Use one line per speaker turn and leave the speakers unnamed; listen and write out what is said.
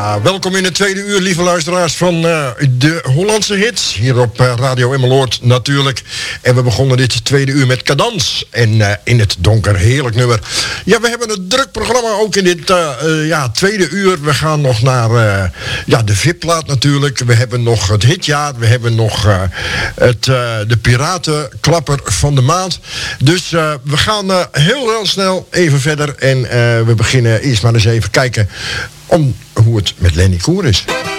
Welkom in het tweede uur, lieve luisteraars van de Hollandse hits. Hier op Radio Emmeloord natuurlijk. En we begonnen dit tweede uur met Cadans. En in het donker, heerlijk nummer. Ja, we hebben een druk programma ook in dit tweede uur. We gaan nog naar de VIP-plaat natuurlijk. We hebben nog het hitjaar. We hebben nog de piratenklapper van de maand. Dus we gaan heel snel even verder. En we beginnen eerst maar eens even kijken om hoe het met Lenny Koer is.